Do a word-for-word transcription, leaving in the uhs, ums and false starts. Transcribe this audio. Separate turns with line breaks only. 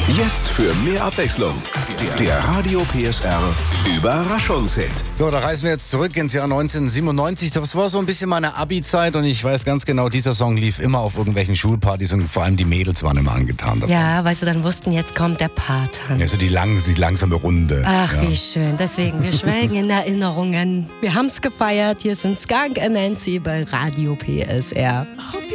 Jetzt für mehr Abwechslung. Der Radio P S R Überraschungshit.
So, da reisen wir jetzt zurück ins Jahr neunzehnhundertsiebenundneunzig. Das war so ein bisschen meine Abi-Zeit und ich weiß ganz genau, dieser Song lief immer auf irgendwelchen Schulpartys und vor allem die Mädels waren immer angetan davon.
Ja, weil sie dann wussten, jetzt kommt der Paartanz.
Also die, lang, die langsame Runde.
Ach,
ja.
wie schön. Deswegen, wir schwelgen in Erinnerungen. Wir haben's gefeiert. Hier sind Skunk and Nancy bei Radio P S R.